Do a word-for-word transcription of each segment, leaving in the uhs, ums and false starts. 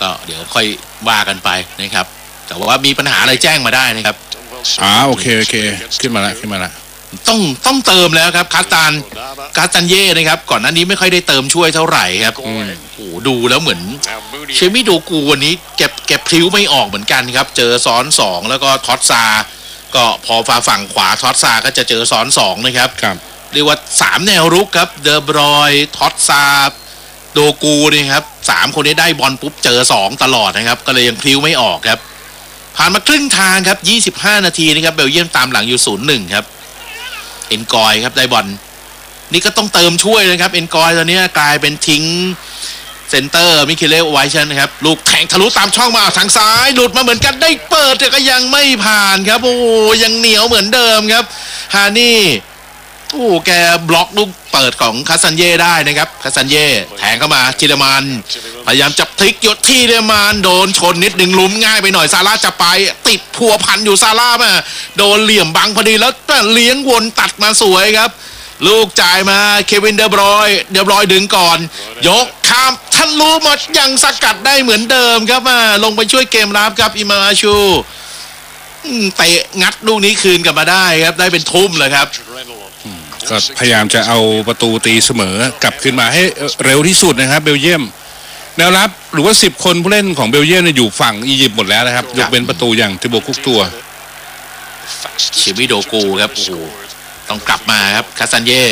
ก็เดี๋ยวค่อยว่ากันไปนะครับแต่ว่ามีปัญหาอะไรแจ้งมาได้นะครับอ่าโอเคโอเคขึ้นมาละขึ้นมาละต้องต้องเติมแล้วครับคาตันคาตันเย่นะครับก่อนหน้านี้ไม่ค่อยได้เติมช่วยเท่าไหร่ครับโอ้โหดูแล้วเหมือนเชมิโดกูวันนี้เก็บเก็บพลิ้วไม่ออกเหมือนกันครับเจอซ้อนสองแล้วก็ท็อตซาก็พอฝ่าฝั่งขวาท็อตซาก็จะเจอซ้อนสองนะครับเรียกว่าสามแนวรุกครับเดอบรอยท็อตซาโดกูนี่ครับสามคนนี้ได้บอลปุ๊บเจอสองตลอดนะครับก็เลยยังพลิ้วไม่ออกครับผ่านมาครึ่งทางครับยี่สิบห้านาทีนะครับเบลเยียมตามหลังอยู่ ศูนย์หนึ่ง ครับเอ็นกอยครับได้บอลนี่ก็ต้องเติมช่วยนะครับเอ็นกอยตอนนี้กลายเป็นทิ้งเซนเตอร์มิเคเลไวชันนะครับลูกแทงทะลุตามช่องมาทางซ้ายหลุดมาเหมือนกันได้เปิดแต่ก็ยังไม่ผ่านครับโอ้ยังเหนียวเหมือนเดิมครับฮานี่โอ้แกบล็อกลูกเปิดของคาซันเย่ได้นะครับคาซันเย่แทงเข้ามาทิเลมันพยายามจับพลิกยศที่ทิเลมันโดนชนนิดหนึ่งลุ้มง่ายไปหน่อยซาร่าจะไปติดพัวพันอยู่ซาร่ามาโดนเหลี่ยมบังพอดีแล้วเลี้ยงวนตัดมาสวยครับลูกจ่ายมาเควินเดอบรอยเดอบรอยดึงก่อนยกข้ามท่านรู้หมดยังสกัดได้เหมือนเดิมครับมาลงไปช่วยเกมรับครับอิมาอาชูเตะงัดลูกนี้คืนกลับมาได้ครับได้เป็นทุ่มเลยครับก็พยายามจะเอาประตูตีเสมอกลับขึ้นมาให้เร็วที่สุดนะครับเบลเยียมแนวรับหรือว่าสิบคนผู้เล่นของเบลเยียมเนี่ยอยู่ฝั่งอียิปต์หมดแล้วนะครับยกเป็นประตูอย่างทิโบคุกตัวเชมิโดกูครับโอ้โหต้องกลับมาครับคาซันเย่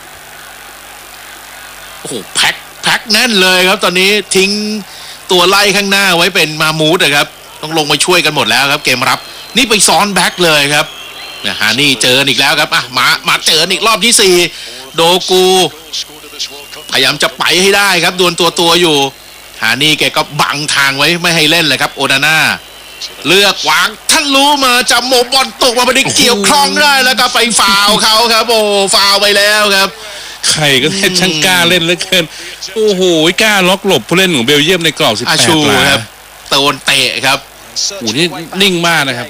โอ้โหแพ็คแพ็คแน่นเลยครับตอนนี้ทิ้งตัวไล่ข้างหน้าไว้เป็นมามูดนะครับต้องลงมาช่วยกันหมดแล้วครับเกมรับนี่ไปซ้อนแบ็คเลยครับนะฮะนี่เจออีกแล้วครับอ่ะมามาเจออีกรอบที่สี่โดกูพยายามจะไปให้ได้ครับดวลตัวตัวอยู่ฮานี่แกก็บังทางไว้ไม่ให้เล่นเลยครับโอนาน่าเลือกวางท่านรู้มาจะโมบอลตกมาไม่ได้เกี่ยวคล้องได้แล้วก็ไปฟาวเขาครับโอ้ฟาวไปแล้วครับใครก็ได้ช่างกล้าเล่นเหลือเกินโอ้โหกล้าล็อกหลบผู้เล่นของเบลเยียมในกรอบสิบแปดลายครับโดนเตะครับโอ้นี่นิ่งมากนะครับ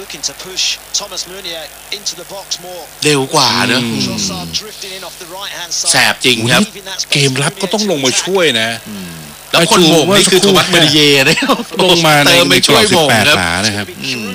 เร็วกว่าเนอะแสบจริงครับเกมรับก็ต้องลงมาช่วยนะแล้วคนโหม่งนี่คือโทมัสเมดิเย่เนี่ยลงมาในในกรอบสิบแปดขานะครับ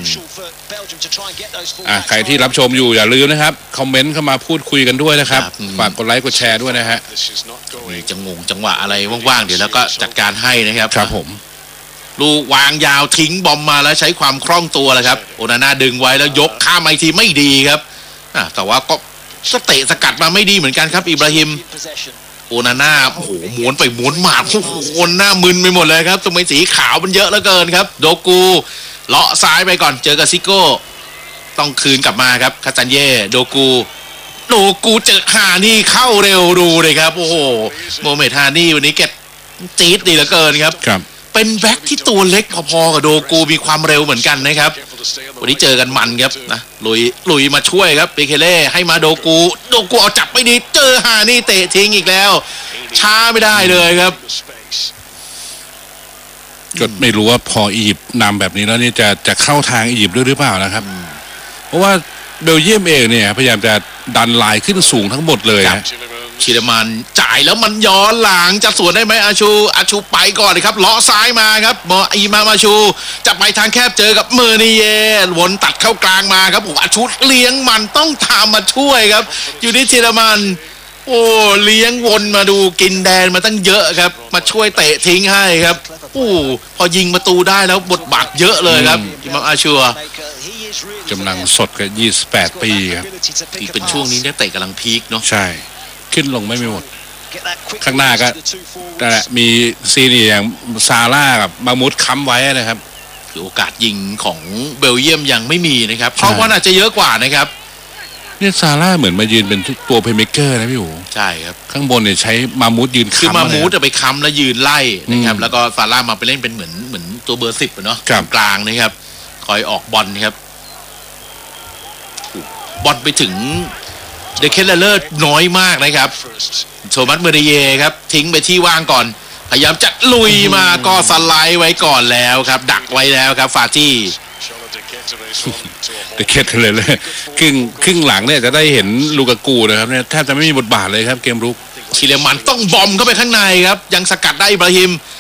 อ่ะใครที่รับชมอยู่อย่าลืมนะครับคอมเมนต์เข้ามาพูดคุยกันด้วยนะครับฝากกดไลค์กดแชร์ด้วยนะฮะจะงงจังหวะอะไรว่างๆเดี๋ยวแล้วก็จัดการให้นะครับครับผมลูกวางยาวทิ้งบอมมาแล้วใช้ความคล่องตัวแหละครับโอนาน่าดึงไว้แล้วยกข้ามไอทีไม่ดีครับแต่ว่าก็เตะสกัดมาไม่ดีเหมือนกันครับอิบราฮิมโอนาน่าโอ้โหม้วนไปม้วนมาโอ้โหคนหน้ามึนไปหมดเลยครับทำไมสีขาวมันเยอะเหลือเกินครับโดกูเลาะซ้ายไปก่อนเจอกับซิโก้ต้องคืนกลับมาครับคาตันเย่โดกูโดกูเจอฮานี่เข้าเร็วดูเลยครับโอ้โหโมเมดฮานี่วันนี้แกจี๊ดดีเหลือเกินครับเป็นแบ็คที่ตัวเล็กพอๆกับโดกูมีความเร็วเหมือนกันนะครับวันนี้เจอกันมันครับนะลุยลุยมาช่วยครับเบเคเล่ให้มาโดกูโดกูเอาจับไม่ดีเจอฮานี่เตะทิ้งอีกแล้วช้าไม่ได้เลยครับก็ไม่รู้ว่าพออียิปต์นำแบบนี้แล้วนี่จะจะเข้าทางอียิปต์ด้วยหรือเปล่านะครับเพราะว่าเบลเยียมเองเนี่ยพยายามจะดันลายขึ้นสูงทั้งหมดเลยนะชิเลมันจ่ายแล้วมันย้อนหลังจะสวนได้ไหมอาชูอาชูไปก่อนเลยครับเลาะซ้ายมาครับมออีมามาชูจะไปทางแคบเจอกับเมอร์นิเย่วนตัดเข้ากลางมาครับโอ้อาชูเลี้ยงมันต้องตามมาช่วยครับอยู่ที่ชิเลมันโอ้เลี้ยงวนมาดูกินแดนมาตั้งเยอะครับมาช่วยเตะทิ้งให้ครับโอ้พอยิงประตูได้แล้วบทบาทเยอะเลยครับอิมาอาชูกำลังสดกับยี่สิบแปดปีครับเป็นช่วงนี้เนี่ยเตะกำลังพีคเนาะใช่ขึ้นลงไม่มีหมดข้างหน้าก็แต่มีซีนี่อย่างซาร่ากับมามุดค้ำไว้นะครับคือโอกาสยิงของเบลเยียมยังไม่มีนะครับเพราะว่าอาจจะเยอะกว่านะครับเนี่ยซาร่าเหมือนมายืนเป็นตัวเพลย์เมคเกอร์นะพี่อู๋ใช่ครับข้างบนเนี่ยใช้มามุดยืนค้ำคือมามุดจะไปค้ำแล้วยืนไล่นะครับแล้วก็ซาร่ามาไปเล่นเป็นเหมือนเหมือนตัวเบอร์สิบเนาะกลางนะครับคอยออกบอลนะครับบอลไปถึงเดเคเลอร์น้อยมากนะครับโทมัสเมอริเย่ครับทิ้งไปที่ว่างก่อนพยายามจะลุยมาก็สไลด์ไว้ก่อนแล้วครับดักไว้แล้วครับฟาตี้เดเคเลอร์ครึ่งครึ่งหลังเนี่ยจะได้เห็นลูกากูนะครับเนี่ยแทบจะไม่มีบทบาทเลยครับเกมรุกชิเลมันต้องบอมเข้าไปข้างในครับยังสกัดได้อิบราฮิม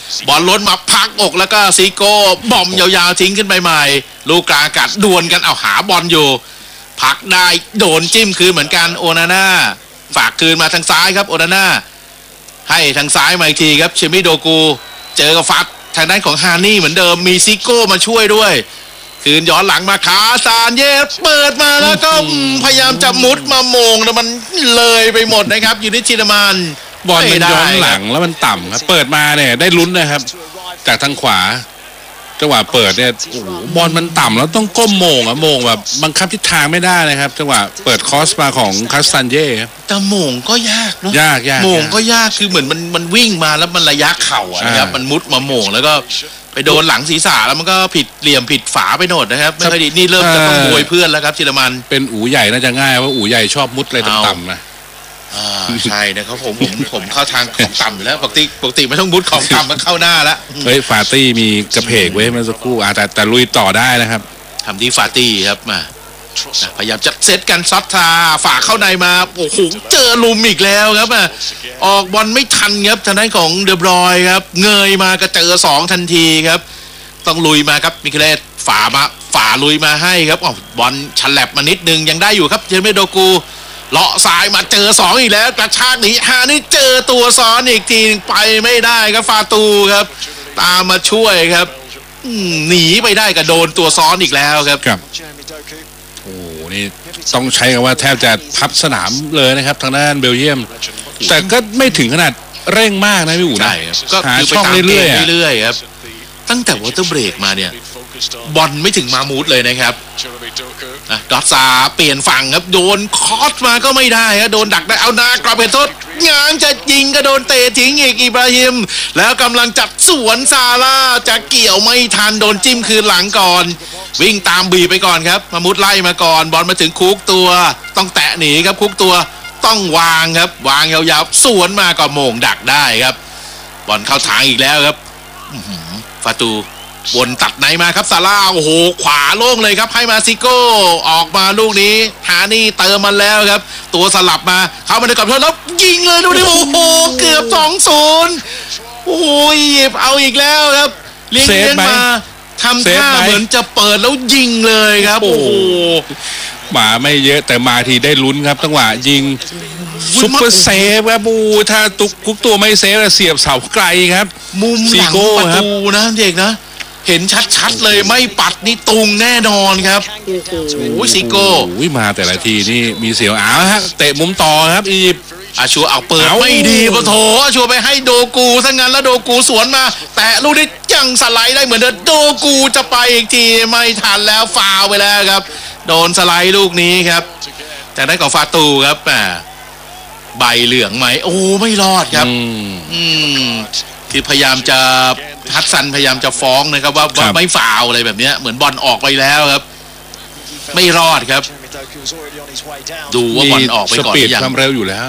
บอลล้นมาพักอกแล้วก็ซิโก้บอมยาวๆทิ้งขึ้นไปใหม่ลูกกลางอากาศดวลกันเอาหาบอลอยู่พักได้โดนจิ้มคืนเหมือนกันโอนาน่าฝากคืนมาทางซ้ายครับโอนาน่าให้ทางซ้ายมาอีกทีครับเชมิโดกูเจอกับฟัดทางด้านของฮานี่เหมือนเดิมมีซิโก้มาช่วยด้วยคืนย้อนหลังมาขาซานเย่เปิดมาแล้วก็พยายามจะมุดมาโมงแต่มันเลยไปหมดนะครับยูนิชินามานบอลมันย้อนหลังแล้วมันต่ำครับเปิดมาเนี่ยได้ลุ้นนะครับจากทางขวาจังหวะเปิดเนี่ยโอ้โหบอลมันต่ำแล้วต้องก้มโมงอะโมงแบบบังคับทิศทางไม่ได้นะครับจังหวะเปิดคอสมาของคาสตันเย่ครับแต่โมงก็ยากเนาะยากยากโมงก็ยากคือเหมือนมันมันวิ่งมาแล้วมันระยะเข่าอะนะครับมันมุดมาโมงแล้วก็ไปโดนหลังศีรษะแล้วมันก็ผิดเหลี่ยมผิดฝาไปโหนดนะครับไม่ค่อยดีนี่เริ่มจะต้องโวยเพื่อนแล้วครับชิลมันเป็นอู๋ใหญ่น่าจะง่ายว่าอู๋ใหญ่ชอบมุดอะไรต่ำๆนะอ่าใช่นะครับผมผมผมเข้าทางของต่ำอยู่แล้วปกติปกติไม่ต้องมุดของต่ำมันเข้าหน้าแล้วเฮ้ยฟาตี้มีกระเพกไว้เมื่อสักครู่อ่าแต่แต่ลุยต่อได้นะครับทำที่ฟาตี้ครับมาพยายามจะเซตกันซัดทาฝากเข้าในมาโอ้โหเจอลุมอีกแล้วครับอ่ะออกบอลไม่ทันครับทางด้านของเดบรอยครับเงยมาก็เจอสองทันทีครับต้องลุยมาครับมิเคเลสฝามาฝาลุยมาให้ครับอ๋อบอลฉลับมานิดนึงยังได้อยู่ครับเจเมโดกูเลาะซ้ายมาเจอสองอีกแล้วกระชากหนีฮานี่เจอตัวซ้อนอีกทีไปไม่ได้ครับฟาตูครับตามมาช่วยครับหนีไปได้ก็โดนตัวซ้อนอีกแล้วครับครับโอ้นี่ต้องใช้คำว่าแทบจะพับสนามเลยนะครับทางด้านเบลเยียมแต่ก็ไม่ถึงขนาดเร่งมากนะพี่อู๋นะก็หาช่องเรื่อยๆเรื่อยๆครับตั้งแต่วอเตอร์เบรกมาเนี่ยบอลไม่ถึงมามูดเลยนะครับดอทซาเปลี่ยนฝั่งครับโดนคอสมาก็ไม่ได้ครับโดนดักได้เอานากลับไปโทษงางจะยิงก็โดนเตะทิ้งอีกอิบราฮิมแล้วกำลังจัดสวนซาร่าจะเกี่ยวไม่ทันโดนจิ้มคืนหลังก่อนวิ่งตามบีไปก่อนครับมามุดไล่มาก่อนบอลมาถึงคุกตัวต้องแตะหนีครับคุกตัวต้องวางครับวางยาวๆสวนมาก็โมงดักได้ครับบอลเข้าทางอีกแล้วครับฟาตูวนตัดไหนมาครับซาร่าโอ้โหขวาโล่งเลยครับให้มาซิโก้ออกมาลูกนี้ฮานี่เติมมันแล้วครับตัวสลับมาเข้ามาในกรอบโทษแล้วยิงเลยดูดิโอ้โหเกือบ สองศูนย์ โอ้โหหยิบเอาอีกแล้วครับเลี้ยงเลี้ยงมาทำท่าเหมือนจะเปิดแล้วยิงเลยครับโอ้โหมาไม่เยอะแต่มาทีได้ลุ้นครับจังหวะยิงซุปเปอร์เซฟครับบูถ้าตุกคุกตัวไม่เซฟเสียบเสาไกลครับมุมหลังประตูนะเด็กนะเห็นชัดๆเลยไม่ปัดนี่ตุงแน่นอนครับโอ้โหซิโก้มาแต่ละทีนี่มีเสียวอ้าวฮะเตะมุมต่อครับอียิปต์อาชัวเอาเปิดไม่ดีปะโถอาชัวไปให้โดกูซะงั้นแล้วโดกูสวนมาแต่ลูกนี้ยังสไลด์ได้เหมือนเดิมโดกูจะไปอีกทีไม่ทันแล้วฟาวไปแล้วครับโดนสไลด์ลูกนี้ครับแต่ได้กับฟาตูครับแหมใบเหลืองไหมโอ้ไม่รอดครับอืมคือพยายามจะฮัตซันพยายามจะฟ้องนะครับว่าว่าไม่ฟาวอะไรแบบนี้เหมือนบอลออกไปแล้วครับไม่รอดครับดูว่าบอลออกไปก่อนอย่างความเร็วอยู่แล้ว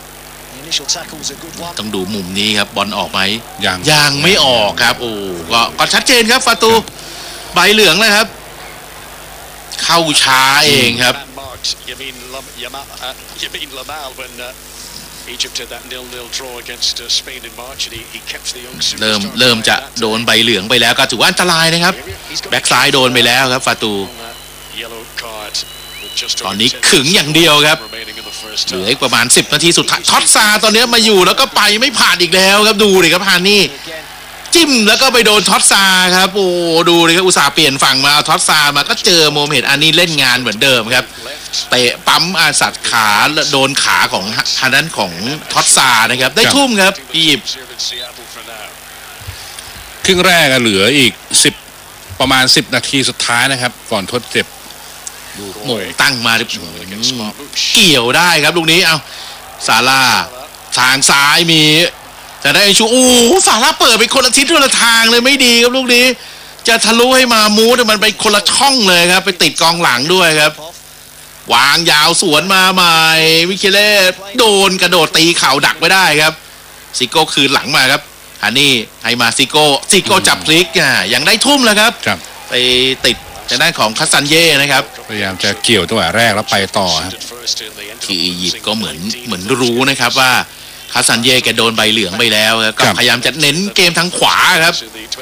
ต้องดูมุมนี้ครับบอลออกไหมยังยังไม่ออกครับโอ้ก็ก็ชัดเจนครับฟาตูใบเหลืองเลยครับเข้าช้าเองครับเริ่มเริ่มจะโดนใบเหลืองไปแล้วก็ถือว่าอันตรายนะครับแบ็กซ้ายโดนไปแล้วครับฟาตูตอนนี้ขึงอย่างเดียวครับเหลืออีกประมาณสิบนาทีสุดท้ายท็อตซาตอนนี้มาอยู่แล้วก็ไปไม่ผ่านอีกแล้วครับดูเลยครับฮานี่จิ้มแล้วก็ไปโดนท็อตซาครับโอ้ดูเลยครับอุตส่าห์เปลี่ยนฝั่งมาท็อตซามาก็เจอโมเมดอันนี้เล่นงานเหมือนเดิมครับเตะปั๊มอาสัตขาโดนขาของทางด้านของท็อตซานะครับได้ทุ่มครับอียิปต์ครึ่งแรกเหลืออีกสิบประมาณสิบนาทีสุดท้ายนะครับก่อนทดเจ็บโมงตั้งมาเกี่ยวได้ครับลูกนี้เอาซาร่าทางซ้ายมีแต่ได้ชูโอ้ซาร่าเปิดไปคนละทิศคนละทางเลยไม่ดีครับลูกนี้จะทะลุให้มามูแต่มันไปคนละช่องเลยครับไปติดกองหลังด้วยครับวางยาวสวนมาใหม่วิเคเล่โดนกระโดดตีเข่าดักไว้ได้ครับซิโก้คืนหลังมาครับฮันนี่ให้มาซิโก้ซิโก้จับพลิกอ่ะยังได้ทุ่มแล้วครับไปติดทางด้านของคัสซันเย่นะครับพยายามจะเกี่ยวจังหวะแรกแล้วไปต่อครับที่อียิปต์ก็เหมือนเหมือนรู้นะครับว่าคาซันเย่แกโดนใบเหลืองไปแล้วครับก็พยายามจะเน้นเกมทางขวาครับ